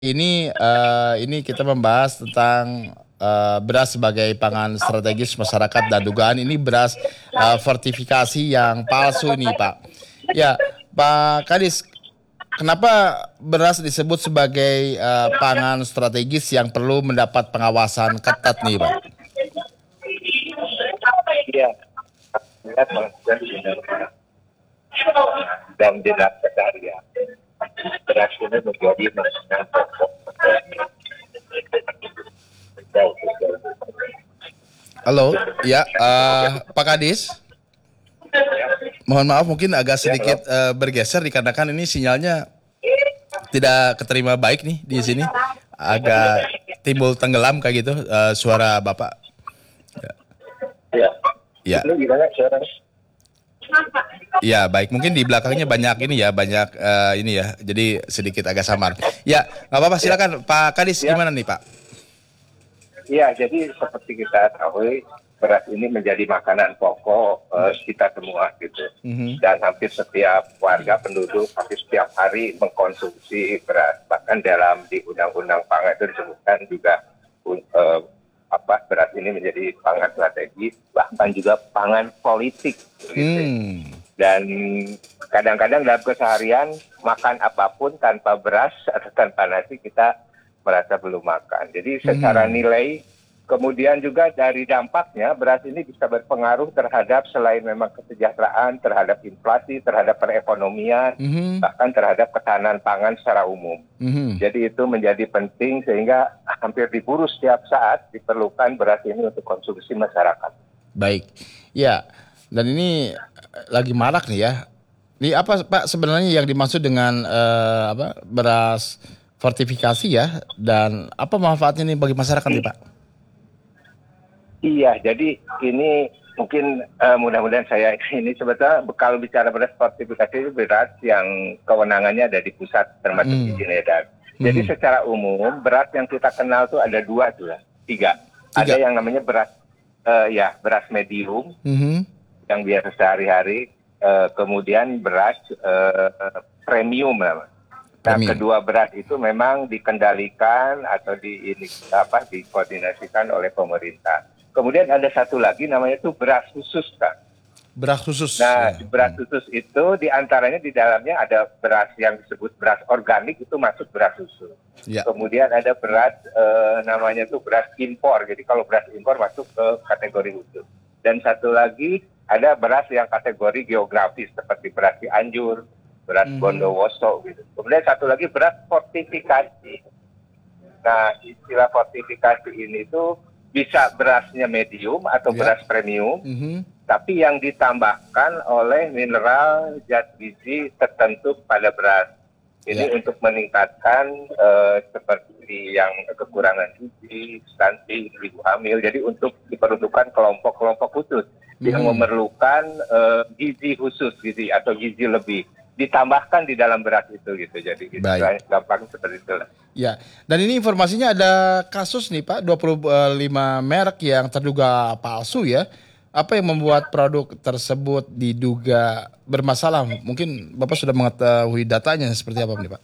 Ini kita membahas tentang beras sebagai pangan strategis masyarakat dan dugaan ini beras fortifikasi yang palsu ini, Pak. Ya, Pak Kadis, kenapa beras disebut sebagai pangan strategis yang perlu mendapat pengawasan ketat nih, Pak? Iya, dan tidak keseharian. Beras ini menjadi makanan pokok. Halo, ya, Pak Kadis. Mohon maaf mungkin agak sedikit bergeser dikarenakan ini sinyalnya tidak keterima baik nih di sini. Agak timbul tenggelam kayak gitu suara Bapak. Ya, Ya, itu gimana sekarang? ya baik. Mungkin di belakangnya banyak ini ya, banyak ini ya. Jadi sedikit agak samar. Ya, nggak apa-apa. Silakan Pak Kadis, Ya, gimana nih Pak? ya, jadi seperti kita tahu, beras ini menjadi makanan pokok kita semua gitu. Mhm. Dan hampir setiap warga penduduk hampir setiap hari mengkonsumsi beras. Bahkan dalam di Undang-Undang Pangan itu disebutkan juga eh, beras ini menjadi pangan strategis, bahkan juga pangan politik gitu. Hmm, Dan kadang-kadang dalam keseharian makan apapun tanpa beras atau tanpa nasi kita merasa belum makan. Jadi secara mhm, nilai, kemudian juga dari dampaknya beras ini bisa berpengaruh terhadap selain memang kesejahteraan, terhadap inflasi, terhadap perekonomian, mhm, bahkan terhadap ketahanan pangan secara umum. mhm. Jadi itu menjadi penting sehingga hampir diburu setiap saat diperlukan beras ini untuk konsumsi masyarakat. Baik. Ya, dan ini lagi marak nih ya. Ini apa Pak sebenarnya yang dimaksud dengan beras fortifikasi ya dan apa manfaatnya nih bagi masyarakat nih Pak? Iya, jadi ini mungkin mudah-mudahan saya ini sebetulnya kalau bicara beras fortifikasi itu beras yang kewenangannya ada di pusat termasuk Mhm, izin edar. Jadi mhm. secara umum beras yang kita kenal tuh ada dua tuh ya, tiga. Ada Tiga. yang namanya beras beras medium Mhm. yang biasa sehari-hari, kemudian beras premium namanya. Nah, Premium. kedua beras itu memang dikendalikan atau dikoordinasikan oleh pemerintah. Kemudian ada satu lagi namanya itu beras khusus, Kak. Beras khusus Nah, ya. beras khusus itu diantaranya di dalamnya ada beras yang disebut beras organik itu masuk beras khusus. Ya. Kemudian ada beras namanya itu beras impor. Jadi kalau beras impor masuk ke kategori khusus. Dan satu lagi ada beras yang kategori geografis seperti beras Cianjur, beras Mhm. Bondowoso gitu. Kemudian satu lagi beras fortifikasi. Nah, istilah fortifikasi ini tuh bisa berasnya medium atau Ya. beras premium, Mhm. tapi yang ditambahkan oleh mineral zat gizi tertentu pada beras. Ya. Ini untuk meningkatkan seperti yang kekurangan gizi, stunting, ibu hamil. Jadi untuk diperuntukkan kelompok-kelompok khusus yang Mhm. memerlukan gizi khusus gizi atau gizi lebih ditambahkan di dalam beras itu gitu. Jadi Baik. gampang seperti itu. Ya. Dan ini informasinya ada kasus nih Pak, 25 merek yang terduga palsu ya. Apa yang membuat produk tersebut diduga bermasalah? Mungkin Bapak sudah mengetahui datanya seperti apa nih Pak?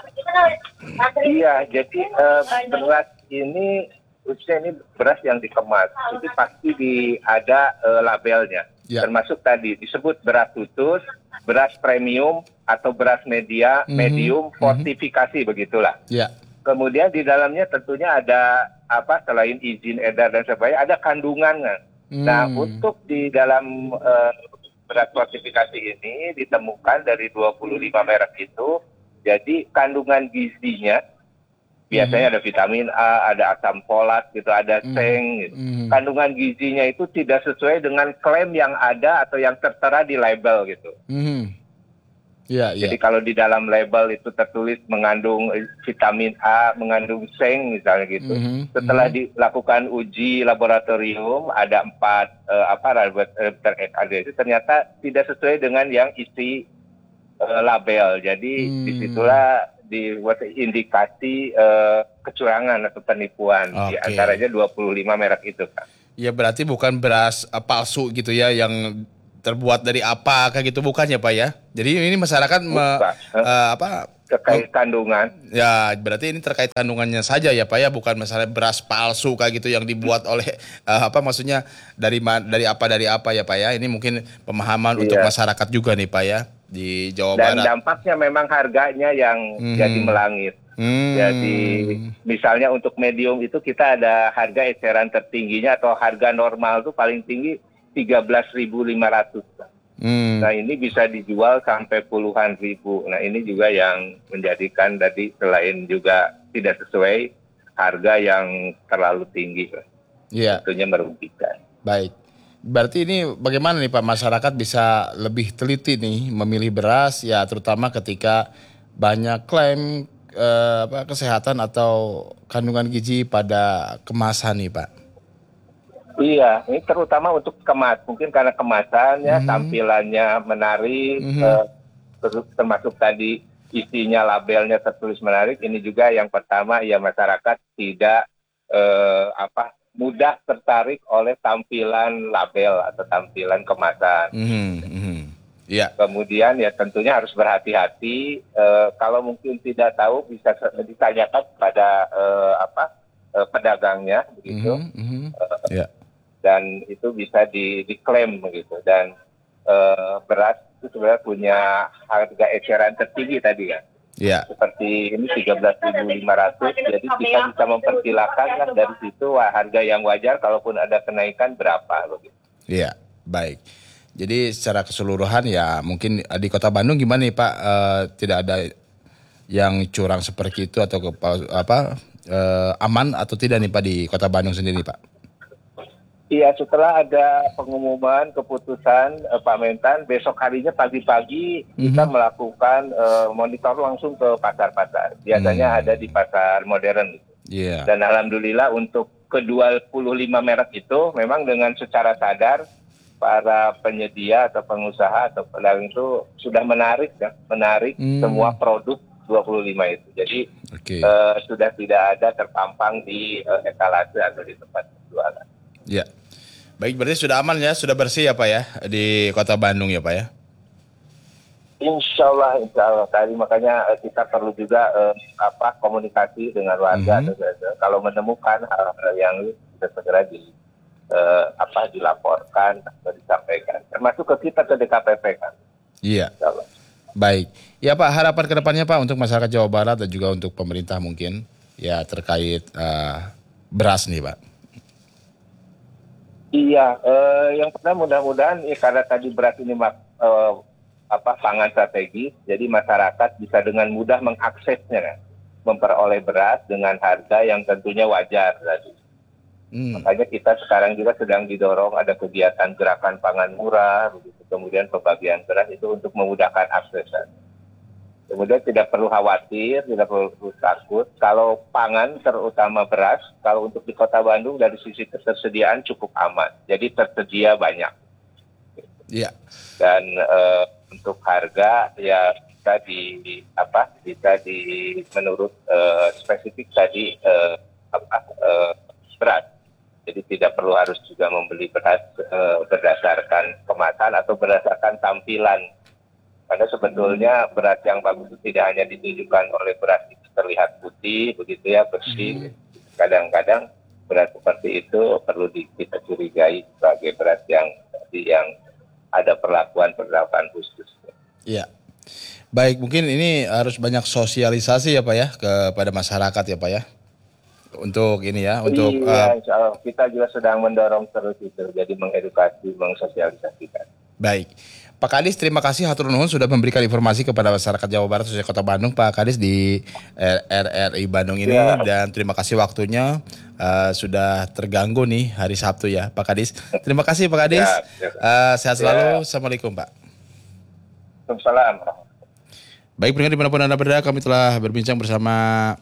Iya, jadi beras ini khususnya ini beras yang dikemas itu pasti ada labelnya. Ya. Termasuk tadi disebut beras khusus, beras premium atau beras Mhm. medium, Mhm. fortifikasi begitulah. Ya. Kemudian di dalamnya tentunya ada selain izin edar dan sebagainya ada kandungannya. Nah, Hmm. untuk di dalam beras fortifikasi ini ditemukan dari 25 merek itu. Jadi kandungan gizinya Mhm. biasanya ada vitamin A, ada asam folat gitu, ada Mhm. seng gitu. Mhm. Kandungan gizinya itu tidak sesuai dengan klaim yang ada atau yang tertera di label gitu. Mhm. Ya, Jadi ya. kalau di dalam label itu tertulis mengandung vitamin A, mengandung seng misalnya gitu. Mhm. Setelah Mhm. dilakukan uji laboratorium ada 4 itu ternyata tidak sesuai dengan yang isi label. Jadi Hmm. disitulah dibuat indikasi kecurangan atau penipuan di Oke. antaranya 25 merek itu, Kak. Ya berarti bukan beras palsu gitu ya yang terbuat dari apa kayak gitu bukan ya Pak ya. Jadi ini masyarakat Bukan. terkait kandungan. Ya, berarti ini terkait kandungannya saja ya Pak ya, bukan misalnya beras palsu kayak gitu yang dibuat oleh maksudnya dari apa ya Pak ya. Ini mungkin pemahaman untuk Iya. masyarakat juga nih Pak ya di Jawa Dan Barat. dampaknya memang harganya yang jadi Mhm. melangit. Jadi misalnya untuk medium itu kita ada harga eceran tertingginya atau harga normal itu paling tinggi 13.500. Hmm. Nah ini bisa dijual sampai puluhan ribu. Nah ini juga yang menjadikan tadi selain juga tidak sesuai harga yang terlalu tinggi, Iya, tentunya merugikan. baik. Berarti ini bagaimana nih Pak, masyarakat bisa lebih teliti nih memilih beras ya, terutama ketika banyak klaim kesehatan atau kandungan gizi pada kemasan nih Pak. Iya, ini terutama untuk mungkin karena kemasannya, tampilannya menarik, Mhm. termasuk tadi isinya labelnya tertulis menarik. Ini juga yang pertama ya masyarakat tidak mudah tertarik oleh tampilan label atau tampilan kemasan. Mhm, mhm. Iya, Kemudian ya tentunya harus berhati-hati. Kalau mungkin tidak tahu bisa ditanyakan kepada pedagangnya begitu. mhm, mhm. Iya, Dan itu bisa diklaim begitu. Dan beras itu sebenarnya punya harga eceran tertinggi tadi ya. iya, Seperti ini 13.500, jadi kita bisa memperkirakan lah dari situ harga yang wajar kalaupun ada kenaikan berapa begitu. iya, baik. Jadi secara keseluruhan ya mungkin di Kota Bandung gimana nih Pak? Tidak ada yang curang seperti itu atau aman atau tidak nih Pak di Kota Bandung sendiri Pak? Iya, setelah ada pengumuman keputusan Pak Mentan, besok harinya pagi-pagi kita melakukan monitor langsung ke pasar-pasar. Biasanya ada di pasar modern. Iya. Dan alhamdulillah untuk ke-25 merek itu memang dengan secara sadar para penyedia atau pengusaha atau pedagang itu sudah menarik semua produk 25 itu. Jadi Oke. sudah tidak ada terpampang di etalase atau di tempat penjualan. Ya. Baik, berarti sudah aman ya, sudah bersih ya Pak ya di Kota Bandung ya Pak ya. Insya Allah tadi makanya kita perlu juga komunikasi dengan warga kalau menemukan hal-hal yang bisa segera dilaporkan atau disampaikan, termasuk ke kita ke DKPP kan. Iya. Insya Allah. Baik. Ya Pak, harapan kedepannya Pak untuk masyarakat Jawa Barat dan juga untuk pemerintah mungkin ya terkait beras nih Pak. Iya, yang pertama mudah-mudahan karena tadi beras ini pangan strategis, jadi masyarakat bisa dengan mudah mengaksesnya, kan? Memperoleh beras dengan harga yang tentunya wajar tadi. Makanya kita sekarang juga sedang didorong ada kegiatan gerakan pangan murah, begitu. Kemudian pembagian beras itu untuk memudahkan akses. Kemudian tidak perlu khawatir, tidak perlu takut. Kalau pangan terutama beras, kalau untuk di Kota Bandung dari sisi ketersediaan cukup aman. Jadi tersedia banyak. Iya. Dan untuk harga ya menurut spesifik tadi beras. Jadi tidak perlu harus juga membeli beras berdasarkan kemasan atau berdasarkan tampilan. Karena sebetulnya beras yang bagus itu tidak hanya ditujukan oleh beras itu terlihat putih, begitu ya, bersih. Kadang-kadang beras seperti itu perlu kita curigai sebagai beras yang ada perlakuan khusus. Iya. Baik, mungkin ini harus banyak sosialisasi ya Pak ya kepada masyarakat ya Pak ya. Untuk ini ya, untuk Insya Allah kita juga sedang mendorong terus itu, jadi mengedukasi, mensosialisasikan. baik. Pak Kadis, terima kasih hatur nuhun sudah memberikan informasi kepada masyarakat Jawa Barat khususnya Kota Bandung Pak Kadis di RRI Bandung ini dan terima kasih waktunya sudah terganggu nih hari Sabtu ya Pak Kadis. Terima kasih Pak Kadis. Sehat selalu. Assalamualaikum Pak. Waalaikumsalam. Baik, pendengar dimanapun Anda berada, kami telah berbincang bersama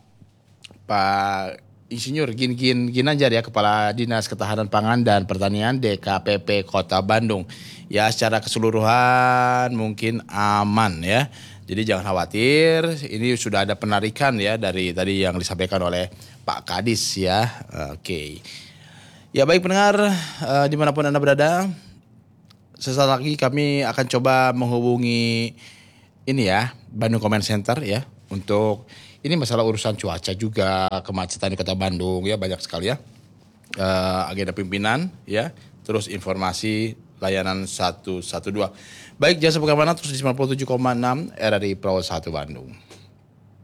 Pak Insinyur Ginanjar ya, Kepala Dinas Ketahanan Pangan dan Pertanian DKPP Kota Bandung. Ya, secara keseluruhan mungkin aman ya. Jadi jangan khawatir, ini sudah ada penarikan ya dari tadi yang disampaikan oleh Pak Kadis ya. Oke. Ya baik pendengar, dimanapun Anda berada, sesaat lagi kami akan coba menghubungi ini ya, Bandung Comment Center ya. untuk ini masalah urusan cuaca juga, kemacetan di Kota Bandung ya banyak sekali ya. Agenda pimpinan ya, terus informasi layanan 112. Baik, jangan sampai kemana, terus di 97,6 RRI Pro 1 Bandung.